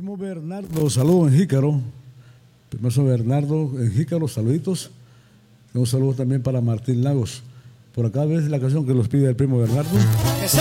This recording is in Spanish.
primo Bernardo, saludos en Jícaro. Primo Bernardo en Jícaro, saluditos. Un saludo también para Martín Lagos. Por acá ves la canción que los pide el primo Bernardo.